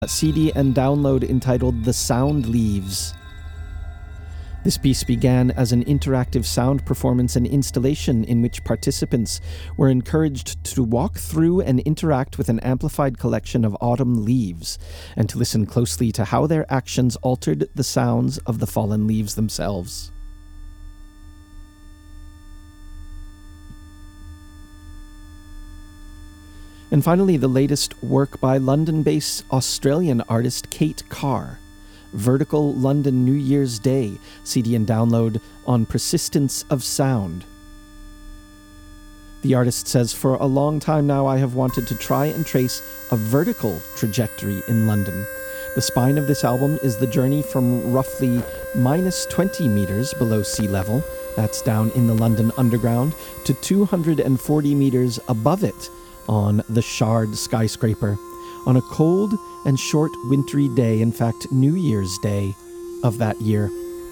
CD and download entitled The Sound Leaves. This piece began as an interactive sound performance and installation in which participants were encouraged to walk through and interact with an amplified collection of autumn leaves, and to listen closely to how their actions altered the sounds of the fallen leaves themselves. And finally, the latest work by London-based Australian artist Kate Carr, Vertical London New Year's Day, CD and download on Persistence of Sound. The artist says, "For a long time now I have wanted to try and trace a vertical trajectory in London. The spine of this album is the journey from roughly minus 20 meters below sea level, that's down in the London Underground, to 240 meters above it, on the Shard skyscraper, on a cold and short wintry day, in fact New Year's Day of that year."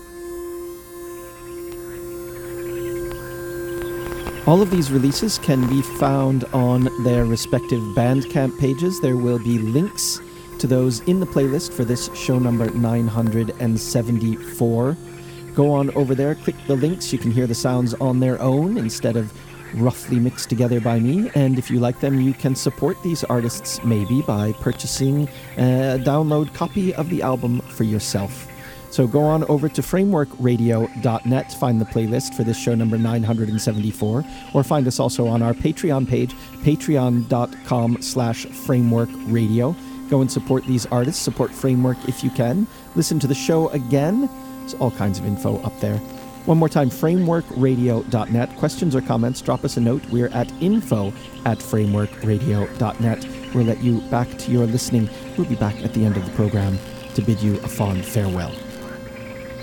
All of these releases can be found on their respective Bandcamp pages. There will be links to those in the playlist for this show number 974. Go on over there, click the links. You can hear the sounds on their own instead of roughly mixed together by me, and if you like them, you can support these artists maybe by purchasing a download copy of the album for yourself. So go on over to frameworkradio.net, find the playlist for this show number 974, or find us also on our Patreon page, patreon.com/frameworkradio. Go and support these artists, support Framework if you can. Listen to the show again. There's all kinds of info up there. One more time, frameworkradio.net. Questions or comments, drop us a note. We're at info@frameworkradio.net. We'll let you back to your listening. We'll be back at the end of the program to bid you a fond farewell.